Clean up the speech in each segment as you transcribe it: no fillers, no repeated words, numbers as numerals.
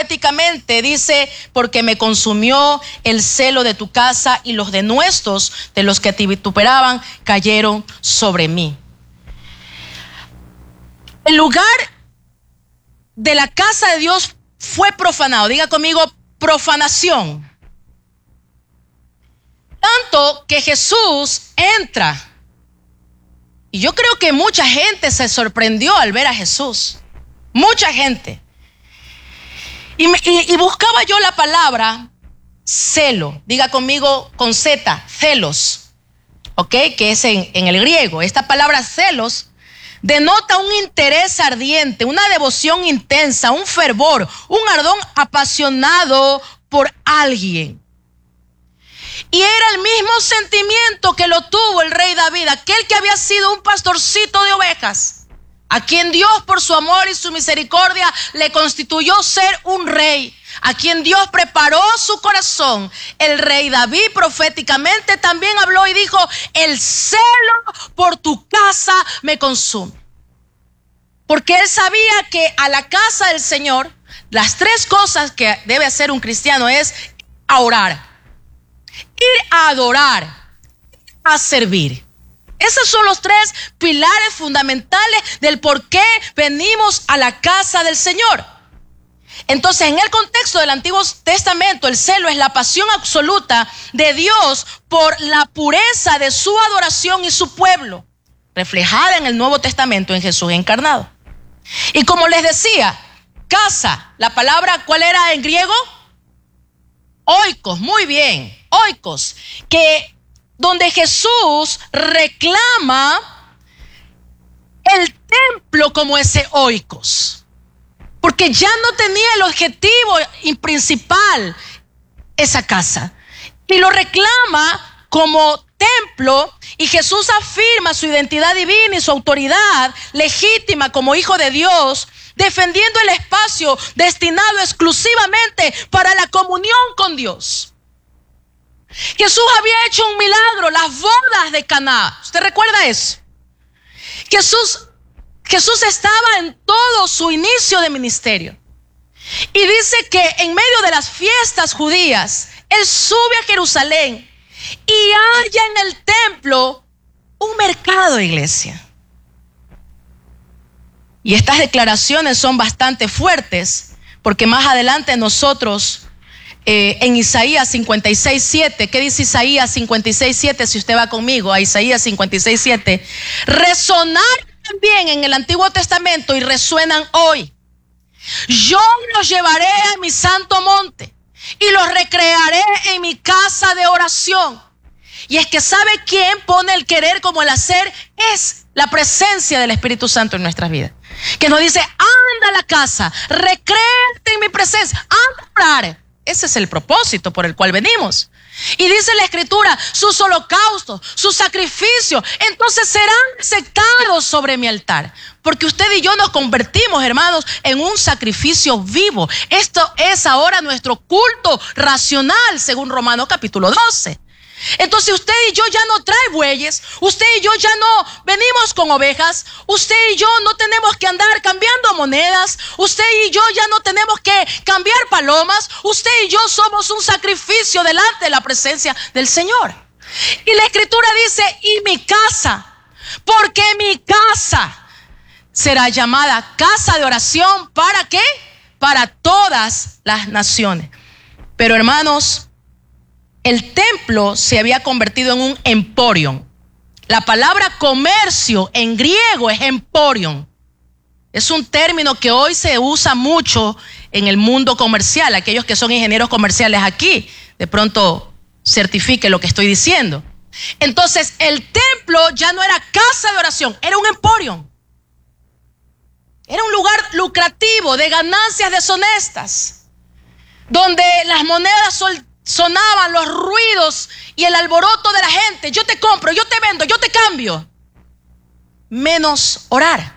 proféticamente, dice, porque me consumió el celo de tu casa y los denuestos de los que te vituperaban cayeron sobre mí. El lugar de la casa de Dios fue profanado. Diga conmigo, profanación. Tanto que Jesús entra. Y yo creo que mucha gente se sorprendió al ver a Jesús. Mucha gente. Y buscaba yo la palabra celo. Diga conmigo con Z, celos. ¿Ok? Que es en el griego. Esta palabra celos denota un interés ardiente, una devoción intensa, un fervor, un ardor apasionado por alguien. Y era el mismo sentimiento que lo tuvo el rey David, aquel que había sido un pastorcito de ovejas, a quien Dios por su amor y su misericordia le constituyó ser un rey, a quien Dios preparó su corazón. El rey David proféticamente también habló y dijo: el celo por tu casa me consume. Porque él sabía que a la casa del Señor, las tres cosas que debe hacer un cristiano es a orar, ir a adorar, a servir. Esos son los tres pilares fundamentales del por qué venimos a la casa del Señor. Entonces, en el contexto del Antiguo Testamento, el celo es la pasión absoluta de Dios por la pureza de su adoración y su pueblo, reflejada en el Nuevo Testamento en Jesús encarnado. Y como les decía, casa, la palabra, ¿cuál era en griego? Oikos, muy bien, oikos, que donde Jesús reclama el templo como ese oikos, porque ya no tenía el objetivo principal esa casa, y lo reclama como templo, y Jesús afirma su identidad divina y su autoridad legítima como hijo de Dios, defendiendo el espacio destinado exclusivamente para la comunión con Dios. Jesús había hecho un milagro, las bodas de Caná. ¿Usted recuerda eso? Jesús estaba en todo su inicio de ministerio. Y dice que en medio de las fiestas judías, Él sube a Jerusalén y halla en el templo un mercado, iglesia. Y estas declaraciones son bastante fuertes, porque más adelante nosotros, en Isaías 56:7, ¿qué dice Isaías 56:7? Si usted va conmigo a Isaías 56:7, resonar también en el Antiguo Testamento y resuenan hoy. Yo los llevaré a mi santo monte y los recrearé en mi casa de oración. Y es que ¿sabe quién pone el querer como el hacer? Es la presencia del Espíritu Santo en nuestras vidas, que nos dice: anda a la casa, recréate en mi presencia, anda a orar. Ese es el propósito por el cual venimos. Y dice la Escritura: sus holocaustos, sus sacrificios, entonces serán aceptados sobre mi altar. Porque usted y yo nos convertimos, hermanos, en un sacrificio vivo. Esto es ahora nuestro culto racional, según Romanos capítulo 12. Entonces usted y yo ya no trae bueyes, usted y yo ya no venimos con ovejas, usted y yo no tenemos que andar cambiando monedas, usted y yo ya no tenemos que cambiar palomas, usted y yo somos un sacrificio delante de la presencia del Señor. Y la Escritura dice: y mi casa, porque mi casa será llamada casa de oración, ¿para qué? Para todas las naciones. Pero hermanos, el templo se había convertido en un emporium. La palabra comercio en griego es emporium. Es un término que hoy se usa mucho en el mundo comercial. Aquellos que son ingenieros comerciales aquí, de pronto certifique lo que estoy diciendo. Entonces, el templo ya no era casa de oración, era un emporium. Era un lugar lucrativo de ganancias deshonestas, donde las monedas sonaban, los ruidos y el alboroto de la gente. Yo te compro, yo te vendo, yo te cambio. Menos orar.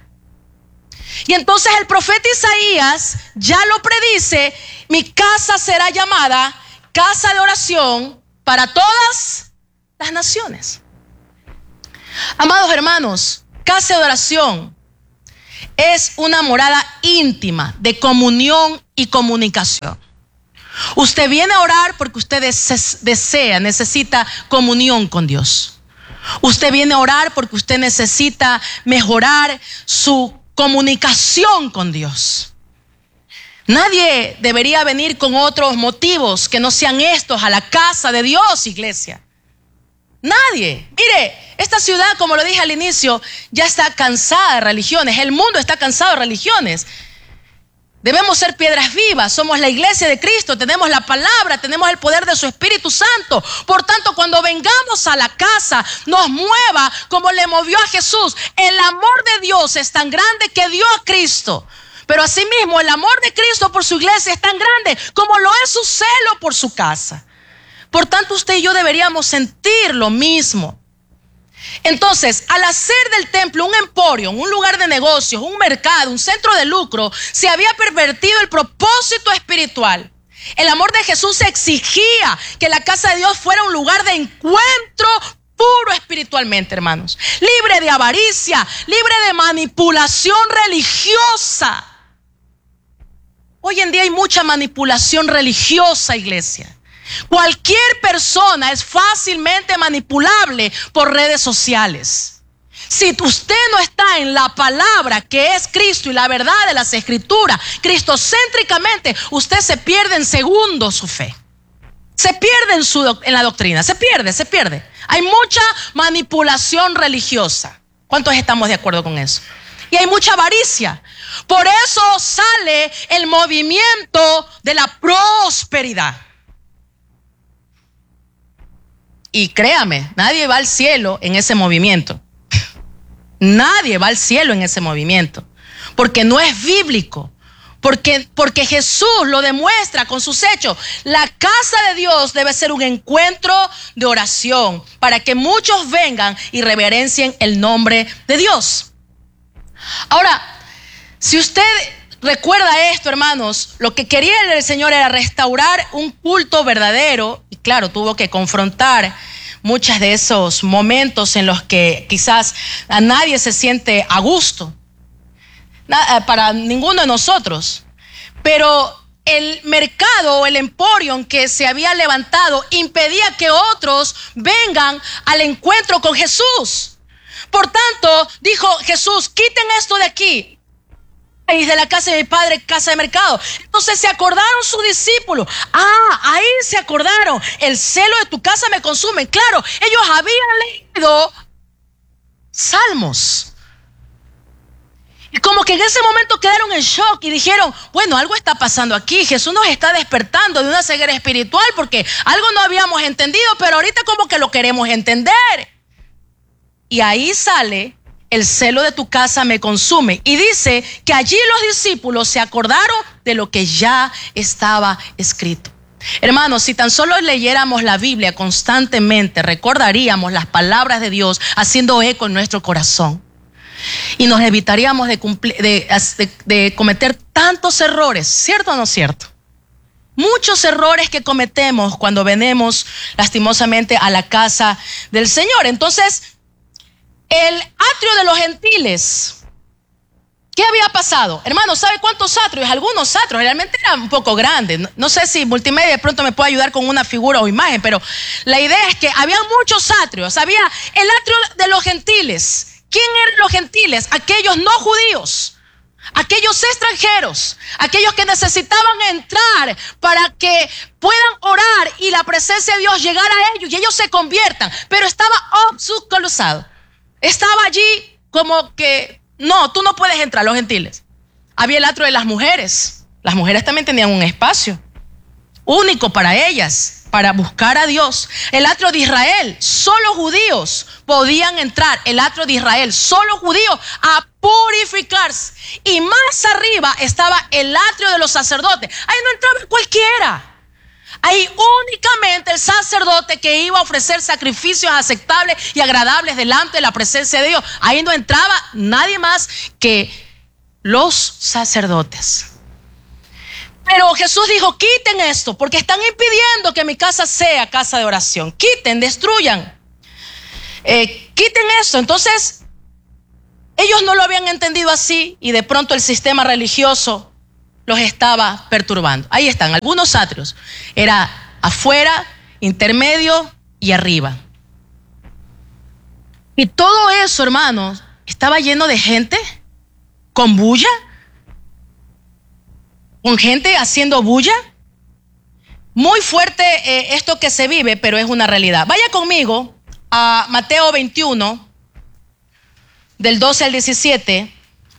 Y entonces el profeta Isaías ya lo predice: mi casa será llamada casa de oración para todas las naciones. Amados hermanos, casa de oración es una morada íntima de comunión y comunicación. Usted viene a orar porque usted desea, necesita comunión con Dios. Usted viene a orar porque usted necesita mejorar su comunicación con Dios. Nadie debería venir con otros motivos que no sean estos a la casa de Dios, iglesia. Nadie. Mire, esta ciudad, como lo dije al inicio, ya está cansada de religiones. El mundo está cansado de religiones. Debemos ser piedras vivas. Somos la iglesia de Cristo. Tenemos la palabra, tenemos el poder de su Espíritu Santo. Por tanto, cuando vengamos a la casa, nos mueva como le movió a Jesús. El amor de Dios es tan grande que dio a Cristo. Pero asimismo, el amor de Cristo por su iglesia es tan grande como lo es su celo por su casa. Por tanto, usted y yo deberíamos sentir lo mismo. Entonces, al hacer del templo un emporio, un lugar de negocios, un mercado, un centro de lucro, se había pervertido el propósito espiritual. El amor de Jesús exigía que la casa de Dios fuera un lugar de encuentro puro espiritualmente, hermanos. Libre de avaricia, libre de manipulación religiosa. Hoy en día hay mucha manipulación religiosa, iglesia. Cualquier persona es fácilmente manipulable por redes sociales. Si usted no está en la palabra que es Cristo y la verdad de las Escrituras, cristocéntricamente, usted se pierde en segundos su fe. Se pierde en la doctrina, se pierde. Hay mucha manipulación religiosa. ¿Cuántos estamos de acuerdo con eso? Y hay mucha avaricia. Por eso sale el movimiento de la prosperidad. Y créame, nadie va al cielo en ese movimiento. Nadie va al cielo en ese movimiento. Porque no es bíblico. Porque Jesús lo demuestra con sus hechos. La casa de Dios debe ser un encuentro de oración para que muchos vengan y reverencien el nombre de Dios. Ahora, si usted recuerda esto, hermanos, lo que quería el Señor era restaurar un culto verdadero. Y claro, tuvo que confrontar muchos de esos momentos en los que quizás a nadie se siente a gusto. Para ninguno de nosotros. Pero el mercado o el emporio que se había levantado impedía que otros vengan al encuentro con Jesús. Por tanto, dijo Jesús, quiten esto de aquí. Y de la casa de mi padre, casa de mercado. Entonces se acordaron sus discípulos. Ahí se acordaron. El celo de tu casa me consume. Claro, ellos habían leído Salmos. Y como que en ese momento quedaron en shock y dijeron, bueno, algo está pasando aquí. Jesús nos está despertando de una ceguera espiritual porque algo no habíamos entendido, pero ahorita como que lo queremos entender. Y ahí sale, el celo de tu casa me consume. Y dice que allí los discípulos se acordaron de lo que ya estaba escrito. Hermanos, si tan solo leyéramos la Biblia constantemente, recordaríamos las palabras de Dios haciendo eco en nuestro corazón. Y nos evitaríamos de cometer tantos errores, ¿cierto o no cierto? Muchos errores que cometemos cuando venimos lastimosamente a la casa del Señor. Entonces, el atrio de los gentiles, ¿qué había pasado? Hermano, ¿sabe cuántos atrios? Algunos atrios, realmente eran un poco grandes. No sé si multimedia de pronto me puede ayudar con una figura o imagen, pero la idea es que había muchos atrios. Había el atrio de los gentiles. ¿Quién eran los gentiles? Aquellos no judíos, aquellos extranjeros, aquellos que necesitaban entrar para que puedan orar y la presencia de Dios llegara a ellos y ellos se conviertan. Pero estaba obstaculizado. Estaba allí como que, no, tú no puedes entrar, los gentiles. Había el atrio de las mujeres. Las mujeres también tenían un espacio único para ellas, para buscar a Dios. El atrio de Israel, solo judíos podían entrar. El atrio de Israel, solo judíos, a purificarse. Y más arriba estaba el atrio de los sacerdotes. Ahí no entraba cualquiera. Ahí únicamente el sacerdote que iba a ofrecer sacrificios aceptables y agradables delante de la presencia de Dios. Ahí no entraba nadie más que los sacerdotes. Pero Jesús dijo, quiten esto, porque están impidiendo que mi casa sea casa de oración. Quiten, destruyan. Quiten esto. Entonces, Ellos no lo habían entendido así y de pronto el sistema religioso los estaba perturbando. Ahí están, algunos atrios. Era afuera, intermedio y arriba. Y todo eso, hermanos, estaba lleno de gente con bulla, con gente haciendo bulla. Muy fuerte esto que se vive, pero es una realidad. Vaya conmigo a Mateo 21, del 12 al 17.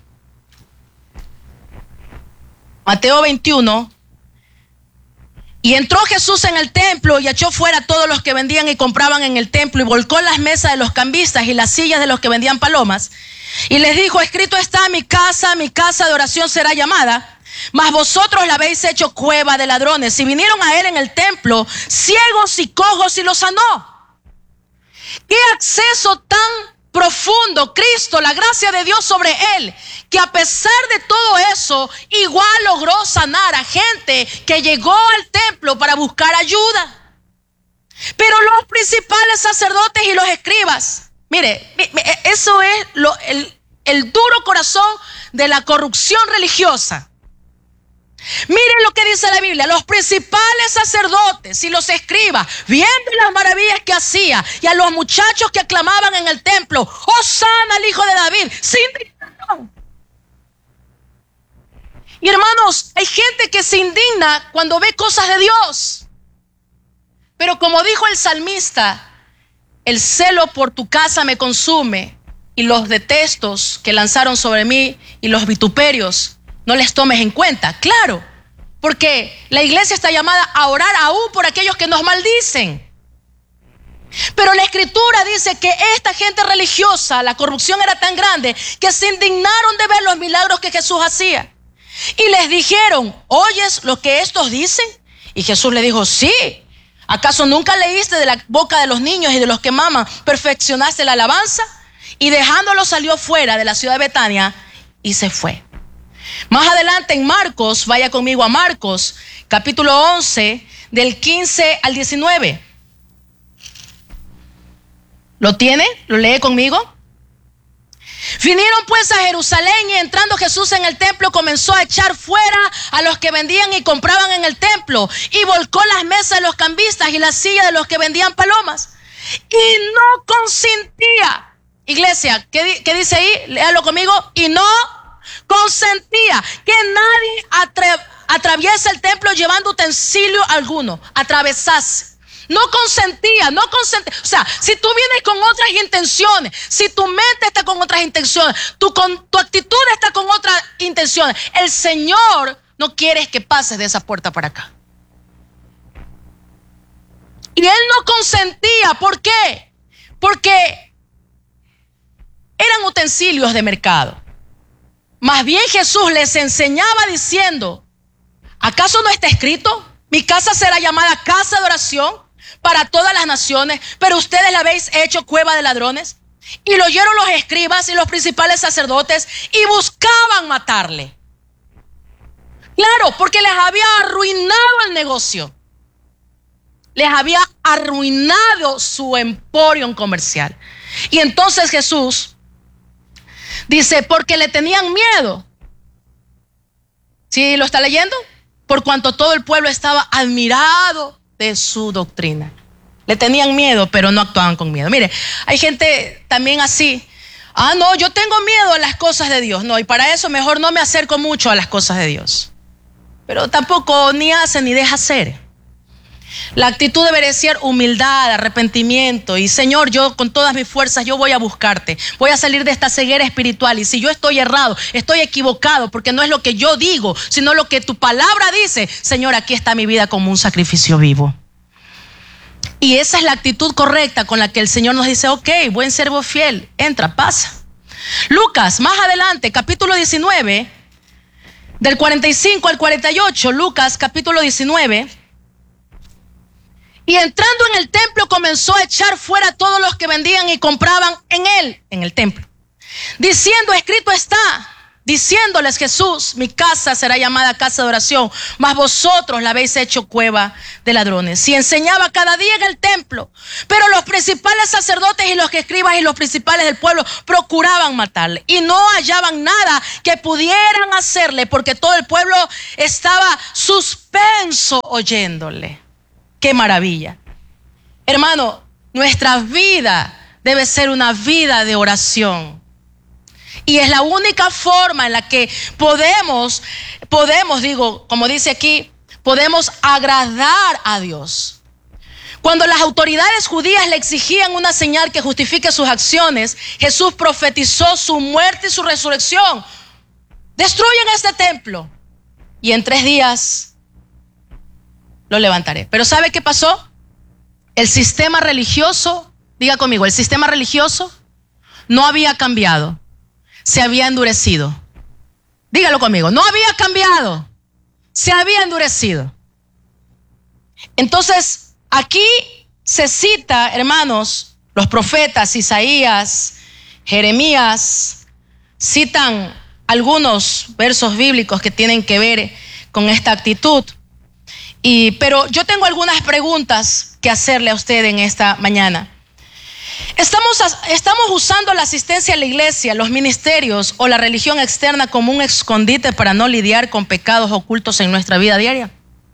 Mateo 21. Y entró Jesús en el templo y echó fuera a todos los que vendían y compraban en el templo y volcó las mesas de los cambistas y las sillas de los que vendían palomas. Y les dijo: escrito está, mi casa de oración será llamada, mas vosotros la habéis hecho cueva de ladrones. Y vinieron a él en el templo ciegos y cojos y los sanó. ¡Qué acceso tan profundo! Cristo, la gracia de Dios sobre él, que a pesar de todo eso, igual logró sanar a gente que llegó al templo para buscar ayuda. Pero los principales sacerdotes y los escribas, mire, eso es el duro corazón de la corrupción religiosa. Miren lo que dice la Biblia: los principales sacerdotes y los escribas, viendo las maravillas que hacía y a los muchachos que aclamaban en el templo: Hosana al hijo de David, se indignaron. Y hermanos, hay gente que se indigna cuando ve cosas de Dios. Pero como dijo el salmista: el celo por tu casa me consume, y los detestos que lanzaron sobre mí y los vituperios no les tomes en cuenta. Claro, porque la iglesia está llamada a orar aún por aquellos que nos maldicen. Pero la escritura dice que esta gente religiosa, la corrupción era tan grande que se indignaron de ver los milagros que Jesús hacía. Y les dijeron: ¿oyes lo que estos dicen? Y Jesús le dijo: sí. ¿Acaso nunca leíste de la boca de los niños y de los que maman perfeccionaste la alabanza? Y dejándolo salió fuera de la ciudad de Betania y se fue. Más adelante en Marcos, vaya conmigo a Marcos, capítulo 11, del 15 al 19. ¿Lo tiene? ¿Lo lee conmigo? Vinieron pues a Jerusalén y entrando Jesús en el templo comenzó a echar fuera a los que vendían y compraban en el templo y volcó las mesas de los cambistas y las sillas de los que vendían palomas y no consentía. Iglesia, ¿qué dice ahí? Léalo conmigo. Y no consentía que nadie atraviese el templo llevando utensilio alguno, atravesase. No consentía. O sea, si tú vienes con otras intenciones, si tu mente está con otras intenciones, tu actitud está con otras intenciones, el Señor no quiere que pases de esa puerta para acá. Y él no consentía. ¿Por qué? Porque eran utensilios de mercado. Más bien Jesús les enseñaba diciendo: ¿acaso no está escrito? Mi casa será llamada casa de oración para todas las naciones, pero ustedes la habéis hecho cueva de ladrones. Y lo oyeron los escribas y los principales sacerdotes y buscaban matarle. Claro, porque les había arruinado el negocio. Les había arruinado su emporio comercial. Y entonces Jesús dice: porque le tenían miedo. ¿Sí lo está leyendo? Por cuanto todo el pueblo estaba admirado de su doctrina. Le tenían miedo, pero no actuaban con miedo. Mire, hay gente también así: no, yo tengo miedo a las cosas de Dios. No, y para eso mejor no me acerco mucho a las cosas de Dios. Pero tampoco ni hace ni deja hacer. La actitud debería ser humildad, arrepentimiento. Y Señor, yo con todas mis fuerzas, yo voy a buscarte. Voy a salir de esta ceguera espiritual. Y si yo estoy errado, estoy equivocado, porque no es lo que yo digo, sino lo que tu palabra dice. Señor, aquí está mi vida como un sacrificio vivo. Y esa es la actitud correcta con la que el Señor nos dice: ok, buen siervo fiel, entra, pasa. Lucas, más adelante, capítulo 19, del 45 al 48, Lucas capítulo 19. Y entrando en el templo comenzó a echar fuera a todos los que vendían y compraban en él, en el templo, diciendo: escrito está, diciéndoles Jesús: mi casa será llamada casa de oración, mas vosotros la habéis hecho cueva de ladrones. Y enseñaba cada día en el templo. Pero los principales sacerdotes y los escribas y los principales del pueblo procuraban matarle, y no hallaban nada que pudieran hacerle, porque todo el pueblo estaba suspenso oyéndole. ¡Qué maravilla! Hermano, nuestra vida debe ser una vida de oración. Y es la única forma en la que podemos, como dice aquí, podemos agradar a Dios. Cuando las autoridades judías le exigían una señal que justifique sus acciones, Jesús profetizó su muerte y su resurrección. Destruyen este templo y en 3 días lo levantaré. Pero ¿sabe qué pasó? El sistema religioso, diga conmigo, el sistema religioso no había cambiado. Se había endurecido. Dígalo conmigo, no había cambiado, se había endurecido. Entonces, aquí se cita, hermanos, los profetas Isaías, Jeremías, citan algunos versos bíblicos que tienen que ver con esta actitud. Pero yo tengo algunas preguntas que hacerle a usted en esta mañana. ¿Estamos usando la asistencia a la iglesia, los ministerios o la religión externa como un escondite para no lidiar con pecados ocultos en nuestra vida diaria?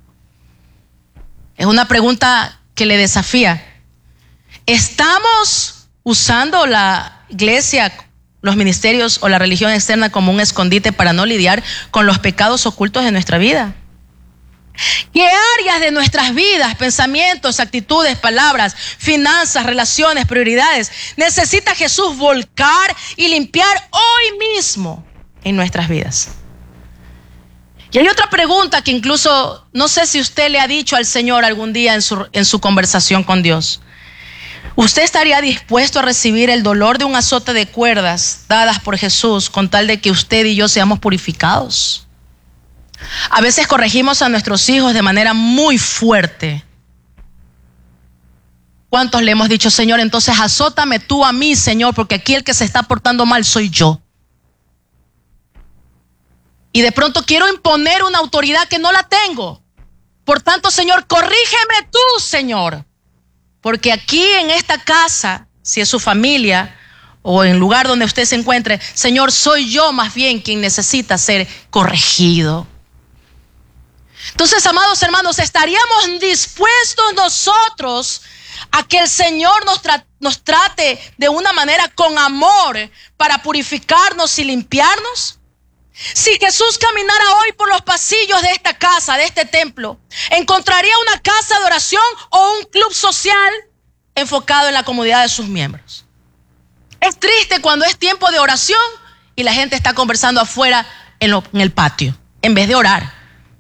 Es una pregunta que le desafía. ¿Estamos usando la iglesia, los ministerios o la religión externa como un escondite para no lidiar con los pecados ocultos de nuestra vida? ¿Qué áreas de nuestras vidas, pensamientos, actitudes, palabras, finanzas, relaciones, prioridades necesita Jesús volcar y limpiar hoy mismo en nuestras vidas? Y hay otra pregunta que incluso no sé si usted le ha dicho al Señor algún día en su conversación con Dios. ¿Usted estaría dispuesto a recibir el dolor de un azote de cuerdas dadas por Jesús con tal de que usted y yo seamos purificados? A veces corregimos a nuestros hijos de manera muy fuerte. ¿Cuántos le hemos dicho: Señor, entonces azótame tú a mí, Señor, porque aquí el que se está portando mal soy yo? Y de pronto quiero imponer una autoridad que no la tengo. Por tanto, Señor, corrígeme tú, Señor. Porque aquí en esta casa, si es su familia o en el lugar donde usted se encuentre, Señor, soy yo más bien quien necesita ser corregido. Entonces, amados hermanos, ¿estaríamos dispuestos nosotros a que el Señor nos trate de una manera con amor para purificarnos y limpiarnos? Si Jesús caminara hoy por los pasillos de esta casa, de este templo, ¿encontraría una casa de oración o un club social enfocado en la comodidad de sus miembros? Es triste cuando es tiempo de oración y la gente está conversando afuera en el patio, en vez de orar.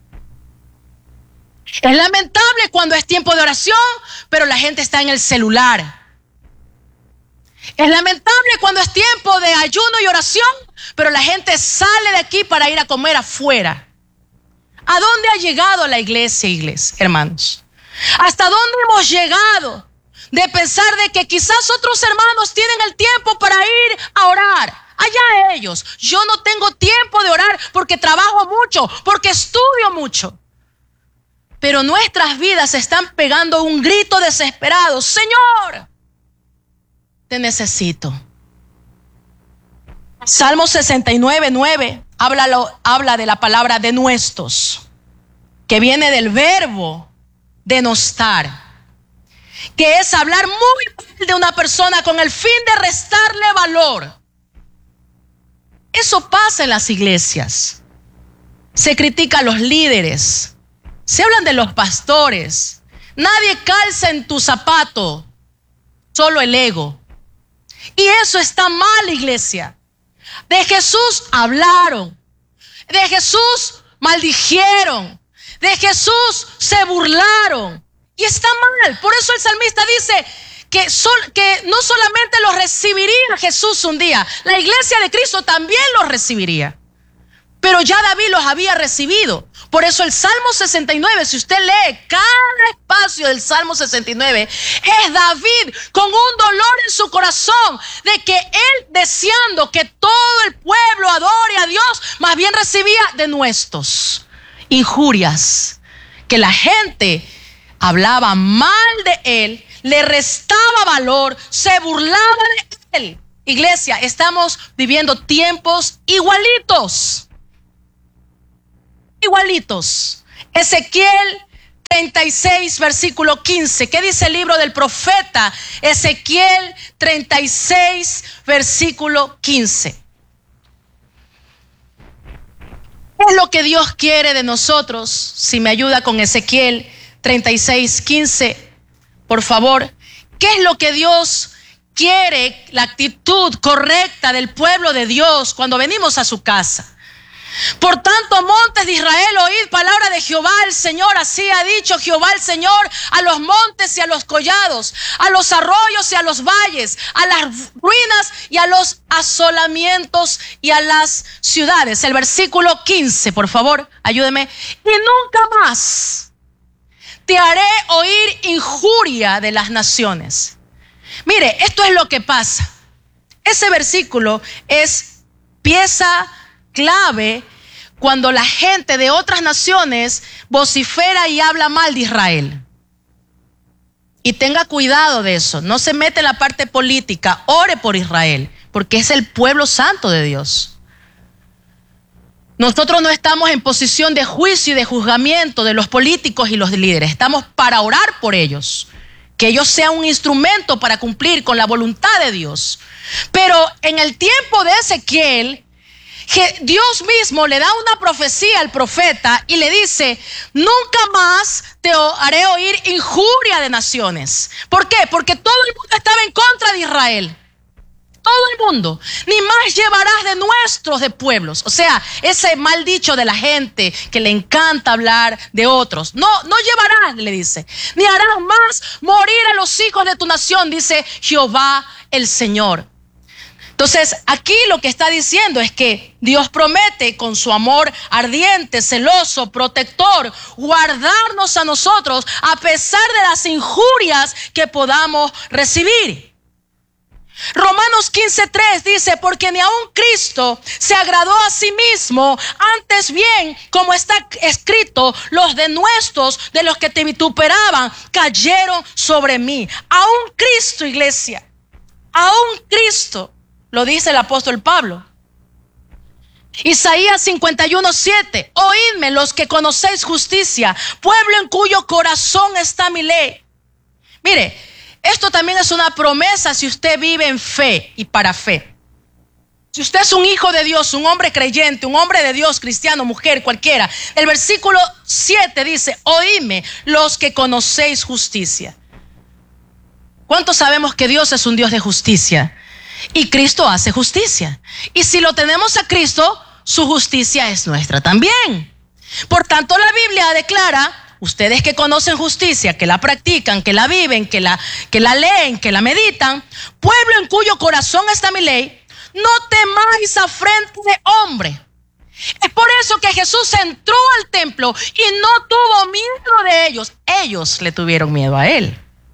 Es lamentable cuando es tiempo de oración, pero la gente está en el celular. Es lamentable cuando es tiempo de ayuno y oración, pero la gente sale de aquí para ir a comer afuera. ¿A dónde ha llegado la iglesia, hermanos? ¿Hasta dónde hemos llegado de pensar de que quizás otros hermanos tienen el tiempo para ir a orar? Allá ellos. Yo no tengo tiempo de orar porque trabajo mucho, porque estudio mucho. Pero nuestras vidas están pegando un grito desesperado: Señor, te necesito. Salmo 69:9 habla de la palabra denuestos, que viene del verbo denostar, que es hablar muy mal de una persona con el fin de restarle valor. Eso pasa en las iglesias. Se critica a los líderes, se hablan de los pastores. Nadie calza en tu zapato, solo el ego. Y eso está mal, iglesia. De Jesús hablaron, de Jesús maldijeron, de Jesús se burlaron. Y está mal. Por eso el salmista dice que no solamente los recibiría Jesús un día, la iglesia de Cristo también los recibiría. pero ya David los había recibido. Por eso el Salmo 69, si usted lee cada espacio del Salmo 69, es David con un dolor en su corazón de que él deseando que todo el pueblo adore a Dios, más bien recibía denuestos, injurias, que la gente hablaba mal de él, le restaba valor, se burlaba de él. Iglesia, estamos viviendo tiempos igualitos. Ezequiel 36, versículo 15. ¿Qué dice el libro del profeta Ezequiel 36, versículo 15? ¿Qué es lo que Dios quiere de nosotros? Si me ayuda con Ezequiel 36, 15, por favor. ¿Qué es lo que Dios quiere? La actitud correcta del pueblo de Dios cuando venimos a su casa. Por tanto, montes de Israel, oíd palabra de Jehová el Señor. Así ha dicho Jehová el Señor a los montes y a los collados, a los arroyos y a los valles, a las ruinas y a los asolamientos y a las ciudades. El versículo 15, por favor, ayúdeme. Y nunca más te haré oír injuria de las naciones. Mire, esto es lo que pasa. Ese versículo es pieza clave cuando la gente de otras naciones vocifera y habla mal de Israel. Y tenga cuidado de eso, no se mete en la parte política, ore por Israel, porque es el pueblo santo de Dios. Nosotros no estamos en posición de juicio y de juzgamiento de los políticos y los líderes, estamos para orar por ellos, que ellos sean un instrumento para cumplir con la voluntad de Dios. Pero en el tiempo de Ezequiel, Dios mismo le da una profecía al profeta y le dice: nunca más te haré oír injuria de naciones. ¿Por qué? Porque todo el mundo estaba en contra de Israel. Todo el mundo. Ni más llevarás de nuestros de pueblos. O sea, ese mal dicho de la gente que le encanta hablar de otros. No llevarás, le dice. Ni harás más morir a los hijos de tu nación, dice Jehová el Señor. Entonces, aquí lo que está diciendo es que Dios promete con su amor ardiente, celoso, protector, guardarnos a nosotros a pesar de las injurias que podamos recibir. Romanos 15:3 dice: porque ni aun Cristo se agradó a sí mismo, antes bien, como está escrito, los denuestos de los que te vituperaban cayeron sobre mí. Aun Cristo, iglesia, aun Cristo. Lo dice el apóstol Pablo. Isaías 51:7. Oídme los que conocéis justicia, pueblo en cuyo corazón está mi ley. Mire, esto también es una promesa si usted vive en fe y para fe. Si usted es un hijo de Dios, un hombre creyente, un hombre de Dios, cristiano, mujer, cualquiera. El versículo 7 dice: oídme los que conocéis justicia. ¿Cuántos sabemos que Dios es un Dios de justicia? Y Cristo hace justicia. Y si lo tenemos a Cristo, su justicia es nuestra también. Por tanto, la Biblia declara: ustedes que conocen justicia, que la practican, que la viven, que la leen, que la meditan, pueblo en cuyo corazón está mi ley, no temáis afrenta de hombre. Es por eso que Jesús entró al templo y no tuvo miedo de ellos. Ellos le tuvieron miedo a él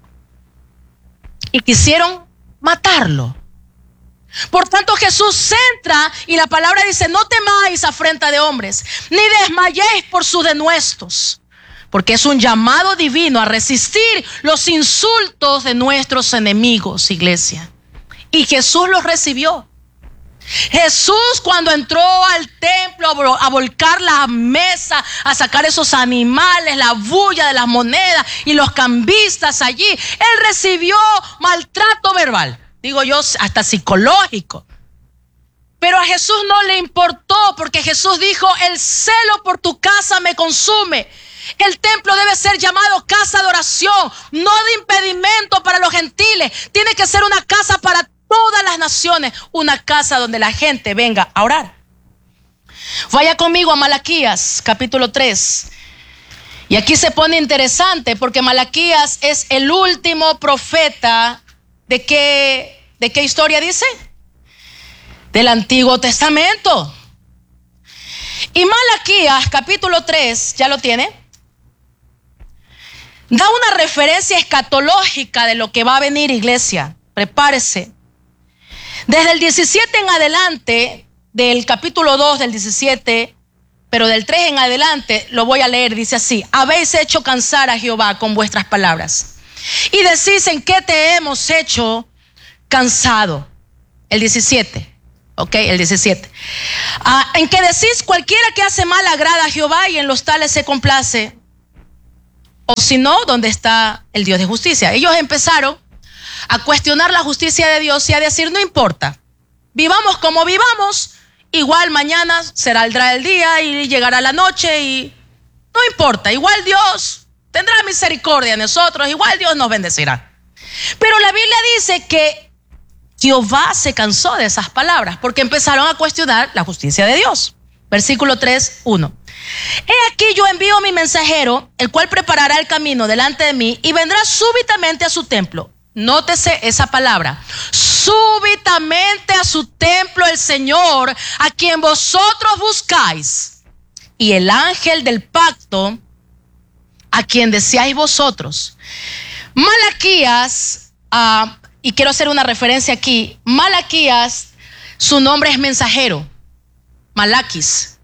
y quisieron matarlo. Por tanto, Jesús entra y la palabra dice: no temáis afrenta de hombres, ni desmayéis por sus denuestos, porque es un llamado divino a resistir los insultos de nuestros enemigos, iglesia. Y Jesús los recibió. Jesús, cuando entró al templo a volcar la mesa, a sacar esos animales, la bulla de las monedas y los cambistas allí, él recibió maltrato verbal. Digo yo, hasta psicológico. Pero a Jesús no le importó, porque Jesús dijo: el celo por tu casa me consume. El templo debe ser llamado casa de oración, no de impedimento para los gentiles. Tiene que ser una casa para todas las naciones, una casa donde la gente venga a orar. Vaya conmigo a Malaquías, capítulo 3. Y aquí se pone interesante, porque Malaquías es el último profeta. ¿De qué historia dice? Del Antiguo Testamento. Y Malaquías, capítulo 3, ¿ya lo tiene? Da una referencia escatológica de lo que va a venir, iglesia. Prepárese. Desde el 17 en adelante, del capítulo 2 del 17, pero del 3 en adelante, lo voy a leer, dice así: habéis hecho cansar a Jehová con vuestras palabras, y decís, ¿en qué te hemos hecho cansado? El 17. Ok, el 17. En que decís, cualquiera que hace mal agrada a Jehová, y en los tales se complace. O si no, ¿dónde está el Dios de justicia? Ellos empezaron a cuestionar la justicia de Dios y a decir, no importa, vivamos como vivamos, igual mañana saldrá el día y llegará la noche y no importa, igual Dios tendrá misericordia de nosotros, igual Dios nos bendecirá. Pero la Biblia dice que Jehová se cansó de esas palabras porque empezaron a cuestionar la justicia de Dios. Versículo 3, 1. He aquí yo envío a mi mensajero, el cual preparará el camino delante de mí y vendrá súbitamente a su templo. Nótese esa palabra. Súbitamente a su templo el Señor, a quien vosotros buscáis. Y el ángel del pacto, a quien deseáis vosotros. Malaquías, y quiero hacer una referencia aquí. Malaquías, su nombre es mensajero. Malaquis.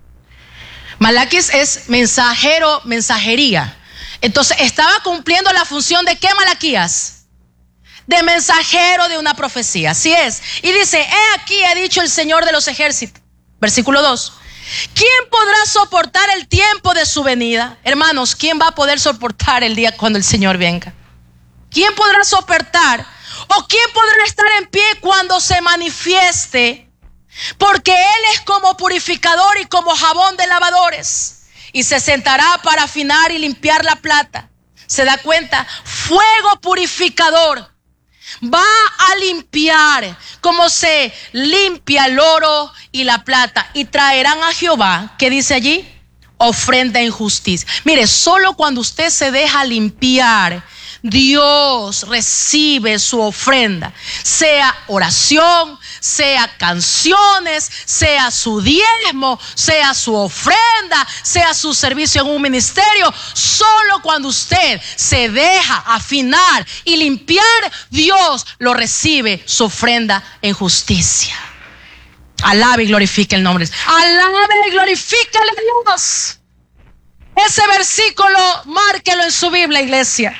Malaquis es mensajero, mensajería. Entonces, estaba cumpliendo la función de ¿qué, Malaquías? De mensajero de una profecía. Así es. Y dice, he aquí ha dicho el Señor de los ejércitos. Versículo 2. ¿Quién podrá soportar el tiempo de su venida? Hermanos, ¿quién va a poder soportar el día cuando el Señor venga? ¿Quién podrá soportar? ¿O quién podrá estar en pie cuando se manifieste? Porque Él es como purificador y como jabón de lavadores. Y se sentará para afinar y limpiar la plata. ¿Se da cuenta? Fuego purificador. Va a limpiar como se limpia el oro y la plata. Y traerán a Jehová, ¿qué dice allí? Ofrenda en justicia. Mire, solo cuando usted se deja limpiar, Dios recibe su ofrenda, sea oración, sea canciones, sea su diezmo, sea su ofrenda, sea su servicio en un ministerio. Solo cuando usted se deja afinar y limpiar, Dios lo recibe su ofrenda en justicia. Alabe y glorifique el nombre. Alabe y glorifícale a Dios. Ese versículo, márquelo en su Biblia, iglesia.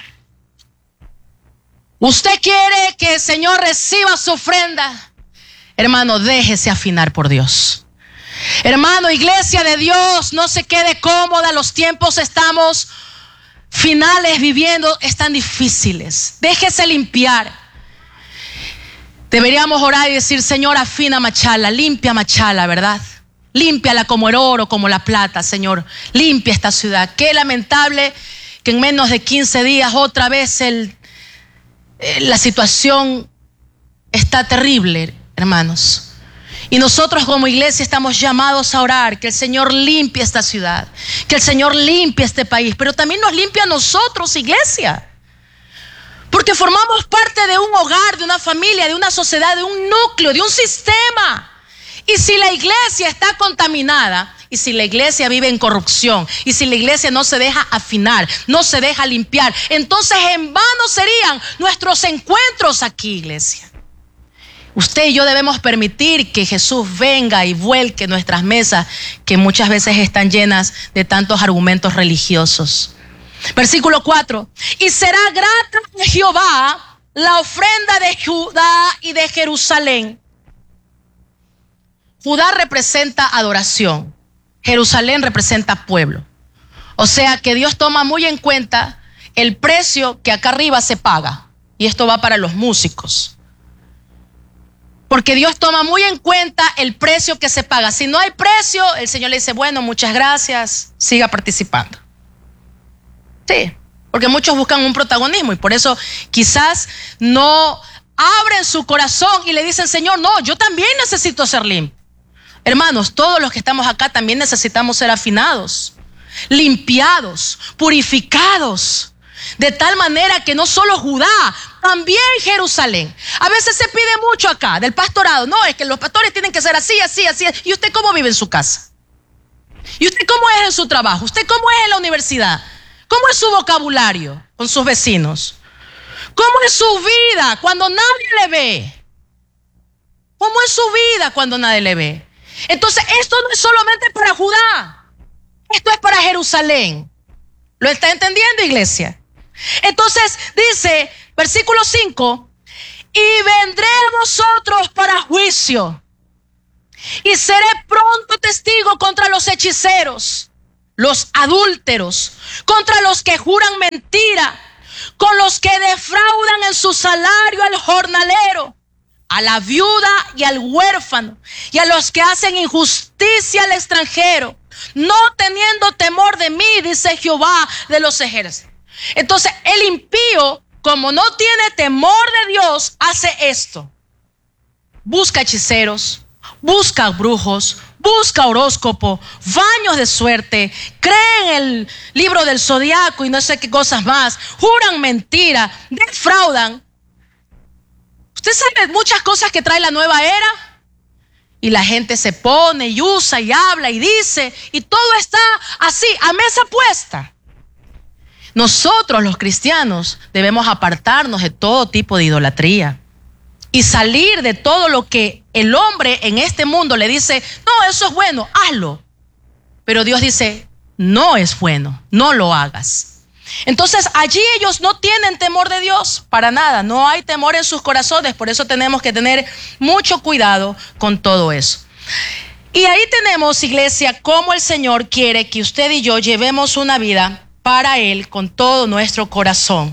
Usted quiere que el Señor reciba su ofrenda. Hermano, déjese afinar por Dios. Hermano, iglesia de Dios, no se quede cómoda. Los tiempos estamos finales viviendo, están difíciles. Déjese limpiar. Deberíamos orar y decir, Señor, afina Machala, limpia Machala, ¿verdad? Límpiala como el oro, como la plata, Señor. Limpia esta ciudad. Qué lamentable que en menos de 15 días otra vez la situación está terrible, hermanos. Y nosotros como iglesia estamos llamados a orar que el Señor limpie esta ciudad, que el Señor limpie este país, pero también nos limpia a nosotros, iglesia. Porque formamos parte de un hogar, de una familia, de una sociedad, de un núcleo, de un sistema. Y si la iglesia está contaminada, y si la iglesia vive en corrupción, y si la iglesia no se deja afinar, no se deja limpiar, entonces en vano serían nuestros encuentros aquí, iglesia. Usted y yo debemos permitir que Jesús venga y vuelque nuestras mesas, que muchas veces están llenas de tantos argumentos religiosos. Versículo 4. Y será grata a Jehová la ofrenda de Judá y de Jerusalén. Judá representa adoración. Jerusalén representa pueblo. O sea que Dios toma muy en cuenta el precio que acá arriba se paga. Y esto va para los músicos. Porque Dios toma muy en cuenta el precio que se paga. Si no hay precio, el Señor le dice, bueno, muchas gracias, siga participando. Sí, porque muchos buscan un protagonismo y por eso quizás no abren su corazón y le dicen, Señor, no, yo también necesito ser limpio. Hermanos, todos los que estamos acá también necesitamos ser afinados, limpiados, purificados, de tal manera que no solo Judá, también Jerusalén. A veces se pide mucho acá del pastorado. No, es que los pastores tienen que ser así, así, así. ¿Y usted cómo vive en su casa? ¿Y usted cómo es en su trabajo? ¿Usted cómo es en la universidad? ¿Cómo es su vocabulario con sus vecinos? ¿Cómo es su vida cuando nadie le ve? ¿Cómo es su vida cuando nadie le ve? Entonces, esto no es solamente para Judá. Esto es para Jerusalén. ¿Lo está entendiendo, iglesia? Entonces, dice, versículo 5, y vendré a vosotros para juicio, y seré pronto testigo contra los hechiceros, los adúlteros, contra los que juran mentira, con los que defraudan en su salario al jornalero, a la viuda y al huérfano, y a los que hacen injusticia al extranjero, no teniendo temor de mí, dice Jehová de los ejércitos. Entonces, el impío, como no tiene temor de Dios, hace esto. Busca hechiceros, busca brujos, busca horóscopo, baños de suerte, cree en el libro del zodiaco y no sé qué cosas más, juran mentira, defraudan. Usted sabe muchas cosas que trae la nueva era y la gente se pone y usa y habla y dice y todo está así, a mesa puesta. Nosotros los cristianos debemos apartarnos de todo tipo de idolatría y salir de todo lo que el hombre en este mundo le dice, no, eso es bueno, hazlo. Pero Dios dice, no es bueno, no lo hagas. Entonces allí ellos no tienen temor de Dios para nada, no hay temor en sus corazones, por eso tenemos que tener mucho cuidado con todo eso. Y ahí tenemos, iglesia, cómo el Señor quiere que usted y yo llevemos una vida para Él con todo nuestro corazón.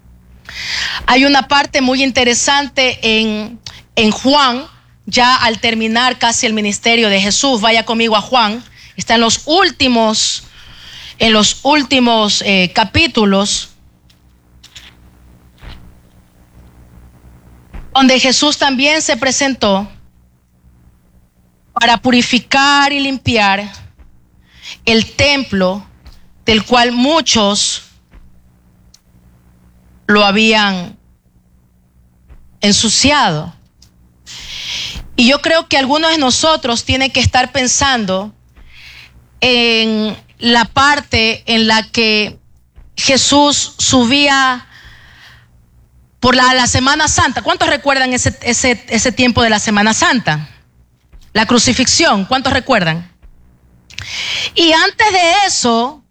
Hay una parte muy interesante en Juan, ya al terminar casi el ministerio de Jesús. Vaya conmigo a Juan, está en los últimos capítulos, donde Jesús también se presentó para purificar y limpiar el templo del cual muchos lo habían ensuciado. Y yo creo que algunos de nosotros tienen que estar pensando en la parte en la que Jesús subía por la Semana Santa. ¿Cuántos recuerdan ese tiempo de la Semana Santa? La crucifixión, ¿cuántos recuerdan? Y antes de eso,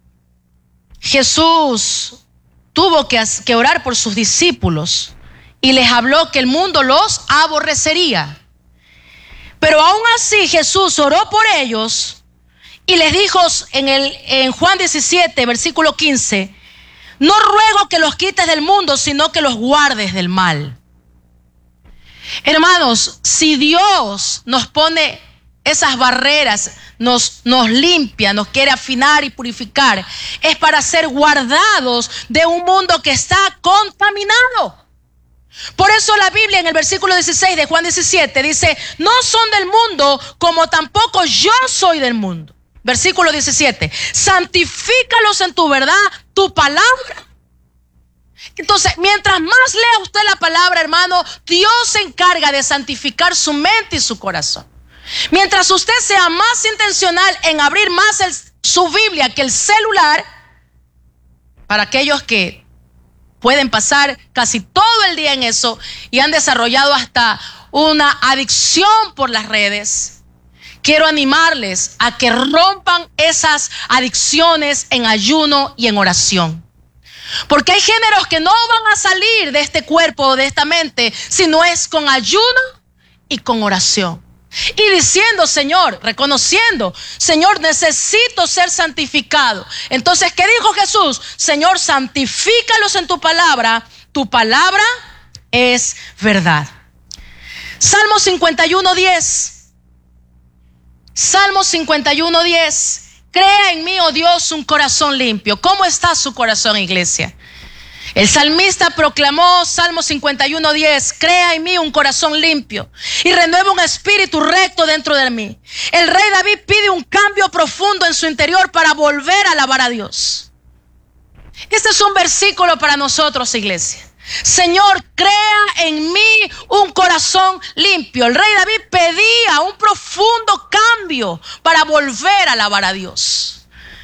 Jesús tuvo que orar por sus discípulos y les habló que el mundo los aborrecería. Pero aún así Jesús oró por ellos y les dijo en Juan 17, versículo 15, no ruego que los quites del mundo, sino que los guardes del mal. Hermanos, si Dios nos pone esas barreras, nos limpia, nos quiere afinar y purificar, es para ser guardados de un mundo que está contaminado. Por eso la Biblia en el versículo 16 de Juan 17 dice, no son del mundo como tampoco yo soy del mundo. Versículo 17, santifícalos en tu verdad, tu palabra. Entonces, mientras más lea usted la palabra, hermano, Dios se encarga de santificar su mente y su corazón. Mientras usted sea más intencional en abrir más su Biblia que el celular, para aquellos que pueden pasar casi todo el día en eso y han desarrollado hasta una adicción por las redes, quiero animarles a que rompan esas adicciones en ayuno y en oración. Porque hay géneros que no van a salir de este cuerpo o de esta mente, sino es con ayuno y con oración. Y diciendo, Señor, reconociendo, Señor, necesito ser santificado. Entonces, ¿qué dijo Jesús? Señor, santifícalos en tu palabra es verdad. Salmo 51:10. Salmo 51:10. Crea en mí, oh Dios, un corazón limpio. ¿Cómo está su corazón, iglesia? El salmista proclamó, Salmo 51:10, crea en mí un corazón limpio y renueva un espíritu recto dentro de mí. El rey David pide un cambio profundo en su interior para volver a alabar a Dios. Este es un versículo para nosotros, iglesia. Señor, crea en mí un corazón limpio. El rey David pedía un profundo cambio para volver a alabar a Dios.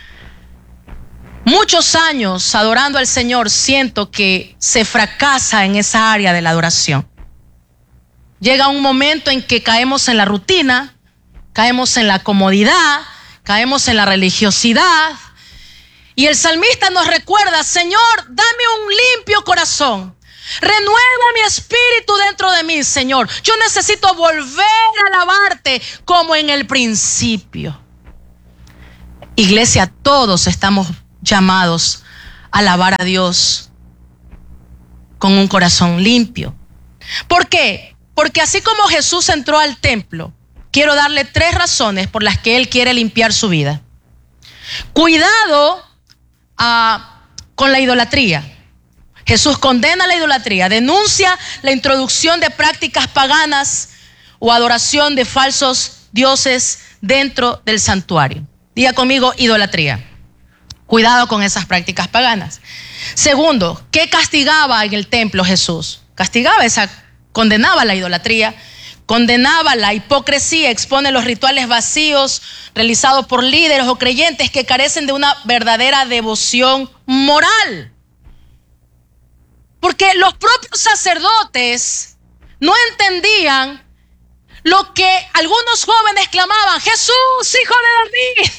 Muchos años adorando al Señor, siento que se fracasa en esa área de la adoración. Llega un momento en que caemos en la rutina, caemos en la comodidad, caemos en la religiosidad. Y el salmista nos recuerda: Señor, dame un limpio corazón. Renueva mi espíritu dentro de mí, Señor. Yo necesito volver a alabarte como en el principio. Iglesia, todos estamos llamados a alabar a Dios con un corazón limpio. ¿Por qué? Porque así como Jesús entró al templo, quiero darle 3 razones por las que Él quiere limpiar su vida. Cuidado con la idolatría. Jesús condena la idolatría, denuncia la introducción de prácticas paganas o adoración de falsos dioses dentro del santuario. Diga conmigo: idolatría. Cuidado con esas prácticas paganas. Segundo, ¿qué castigaba en el templo Jesús? Condenaba la idolatría, condenaba la hipocresía, expone los rituales vacíos realizados por líderes o creyentes que carecen de una verdadera devoción moral. Porque los propios sacerdotes no entendían lo que algunos jóvenes clamaban: Jesús, hijo de David.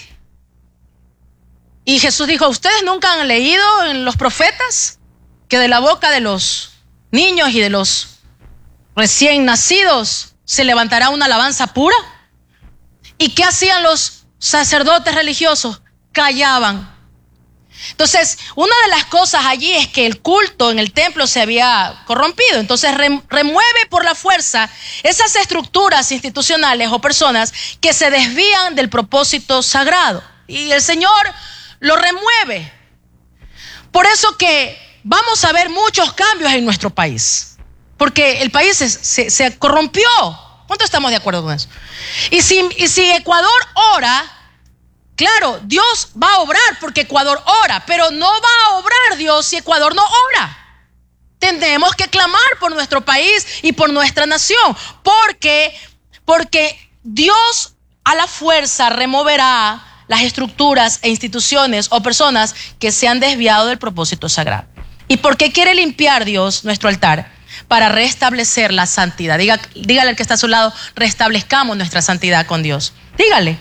Y Jesús dijo: ¿ustedes nunca han leído en los profetas que de la boca de los niños y de los recién nacidos se levantará una alabanza pura? ¿Y qué hacían los sacerdotes religiosos? Callaban. Entonces, una de las cosas allí es que el culto en el templo se había corrompido. Entonces, remueve por la fuerza esas estructuras institucionales o personas que se desvían del propósito sagrado. Y el Señor lo remueve. Por eso que vamos a ver muchos cambios en nuestro país, porque el país se corrompió. ¿Cuántos estamos de acuerdo con eso? Y si Ecuador ora, claro, Dios va a obrar porque Ecuador ora, pero no va a obrar Dios si Ecuador no ora. Tenemos que clamar por nuestro país y por nuestra nación, porque Dios a la fuerza removerá las estructuras e instituciones o personas que se han desviado del propósito sagrado. ¿Y por qué quiere limpiar Dios nuestro altar? Para restablecer la santidad. Dígale al que está a su lado: restablezcamos nuestra santidad con Dios. Dígale.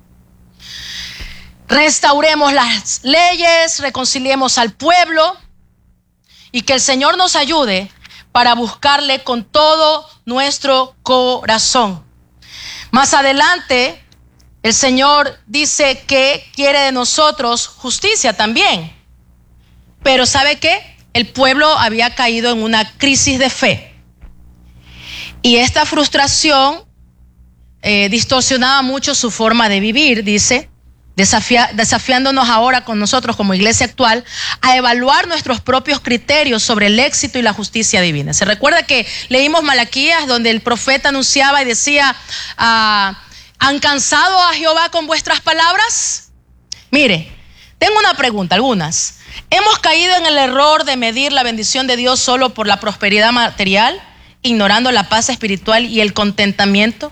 Restauremos las leyes, reconciliemos al pueblo y que el Señor nos ayude para buscarle con todo nuestro corazón. Más adelante, el Señor dice que quiere de nosotros justicia también. Pero ¿sabe qué? El pueblo había caído en una crisis de fe. Y esta frustración distorsionaba mucho su forma de vivir, dice, desafiándonos ahora con nosotros como iglesia actual a evaluar nuestros propios criterios sobre el éxito y la justicia divina. ¿Se recuerda que leímos Malaquías, donde el profeta anunciaba y decía: ¿han cansado a Jehová con vuestras palabras? Mire, tengo una pregunta, algunas. ¿Hemos caído en el error de medir la bendición de Dios solo por la prosperidad material, ignorando la paz espiritual y el contentamiento?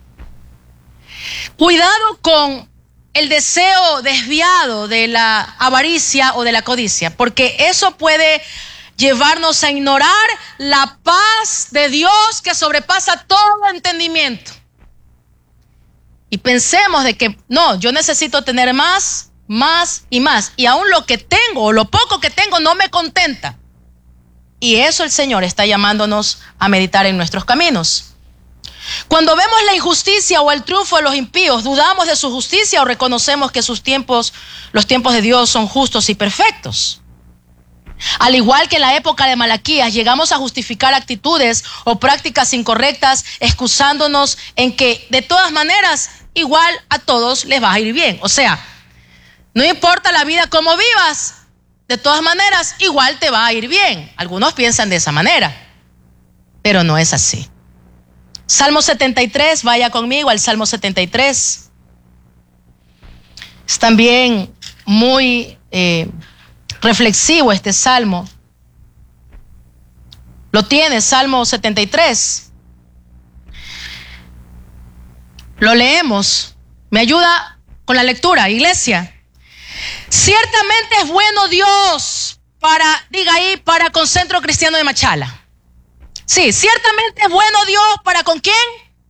Cuidado con el deseo desviado de la avaricia o de la codicia, porque eso puede llevarnos a ignorar la paz de Dios que sobrepasa todo entendimiento. Y pensemos de que no, yo necesito tener más y más. Y aún lo que tengo o lo poco que tengo no me contenta. Y eso el Señor está llamándonos a meditar en nuestros caminos. Cuando vemos la injusticia o el triunfo de los impíos, ¿dudamos de su justicia o reconocemos que los tiempos de Dios son justos y perfectos? Al igual que en la época de Malaquías, llegamos a justificar actitudes o prácticas incorrectas, excusándonos en que de todas maneras igual a todos les va a ir bien. O sea, no importa la vida como vivas, de todas maneras igual te va a ir bien. Algunos piensan de esa manera, pero no es así. Salmo 73, vaya conmigo al Salmo 73. Es también muy reflexivo este salmo. Lo tienes, Salmo 73. Lo leemos. Me ayuda con la lectura, iglesia. Ciertamente es bueno Dios para Concentro Cristiano de Machala. Sí, ciertamente es bueno Dios para ¿con quién?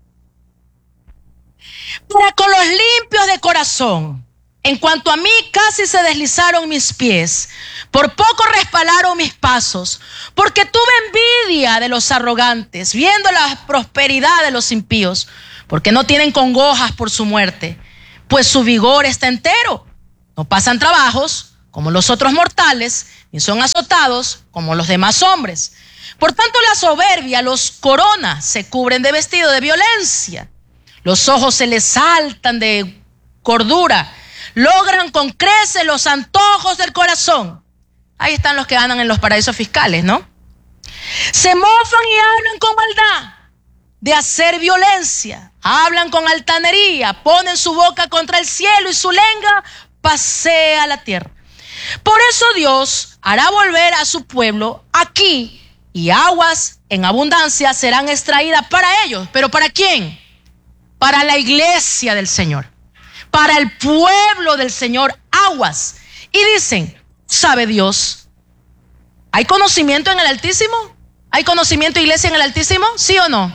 Para con los limpios de corazón. En cuanto a mí, casi se deslizaron mis pies. Por poco resbalaron mis pasos. Porque tuve envidia de los arrogantes, viendo la prosperidad de los impíos. Porque no tienen congojas por su muerte, pues su vigor está entero. No pasan trabajos como los otros mortales, ni son azotados como los demás hombres. Por tanto, la soberbia los corona, se cubren de vestido de violencia. Los ojos se les saltan de cordura, logran con creces los antojos del corazón. Ahí están los que andan en los paraísos fiscales, ¿no? Se mofan y hablan con maldad de hacer violencia, hablan con altanería, ponen su boca contra el cielo y su lengua pasea la tierra. Por eso Dios hará volver a su pueblo aquí, y aguas en abundancia serán extraídas para ellos. ¿Pero para quién? Para la iglesia del Señor, para el pueblo del Señor, aguas. Y dicen, ¿sabe Dios? ¿Hay conocimiento en el Altísimo? ¿Hay conocimiento, iglesia, en el Altísimo? ¿Sí o no?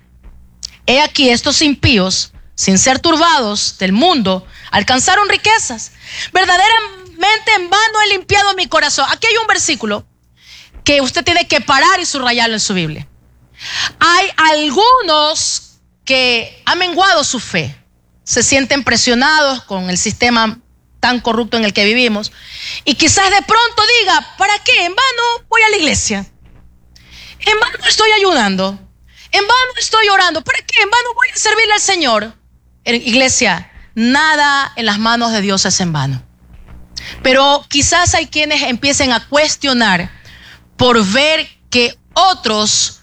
He aquí estos impíos, sin ser turbados del mundo, alcanzaron riquezas. Verdaderamente en vano he limpiado mi corazón. Aquí hay un versículo que usted tiene que parar y subrayarlo en su Biblia. Hay algunos que han menguado su fe, se sienten presionados con el sistema tan corrupto en el que vivimos, y quizás de pronto diga, ¿para qué? En vano voy a la iglesia, en vano estoy ayunando, en vano estoy orando, ¿para qué? En vano voy a servirle al Señor. Iglesia, nada en las manos de Dios es en vano. Pero quizás hay quienes empiecen a cuestionar por ver que otros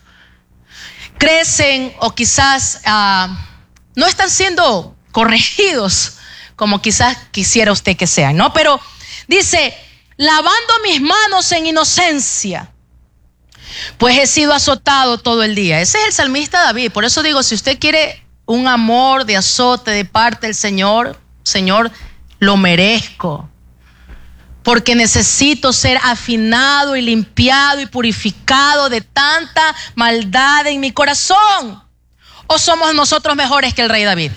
crecen o quizás no están siendo corregidos como quizás quisiera usted que sean, ¿no? Pero dice, lavando mis manos en inocencia, pues he sido azotado todo el día. Ese es el salmista David. Por eso digo, si usted quiere un amor de azote de parte del Señor, Señor, lo merezco. Porque necesito ser afinado y limpiado y purificado de tanta maldad en mi corazón. ¿O somos nosotros mejores que el rey David?